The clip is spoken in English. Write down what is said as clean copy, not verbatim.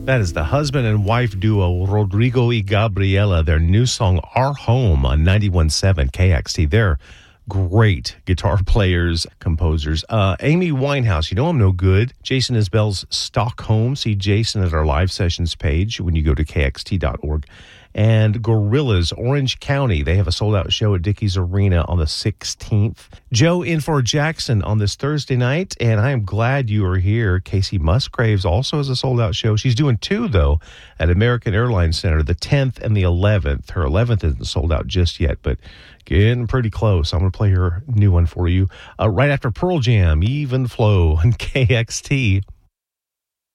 That is the husband and wife duo, Rodrigo y Gabriela. Their new song, Our Home, on 91.7 KXT. They're great guitar players, composers. Amy Winehouse, you know I'm no good. Jason Isbell's Stockholm. See Jason at our live sessions page when you go to kxt.org. And Gorillaz, Orange County. They have a sold-out show at Dickies Arena on the 16th. Joe in for Jackson on this Thursday night, and I am glad you are here. Casey Musgraves also has a sold-out show. She's doing two, though, at American Airlines Center, the 10th and the 11th. Her 11th isn't sold out just yet, but getting pretty close. I'm going to play her new one for you right after Pearl Jam, Even Flow on KXT.